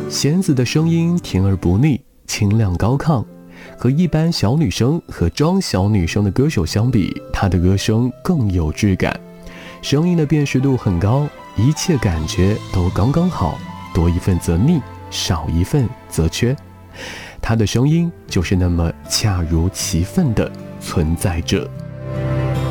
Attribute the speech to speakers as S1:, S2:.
S1: 弦子的声音甜而不腻，清亮高亢，和一般小女生和装小女生的歌手相比，她的歌声更有质感，声音的辨识度很高，一切感觉都刚刚好，多一份则腻，少一份则缺。她的声音就是那么恰如其分地存在着。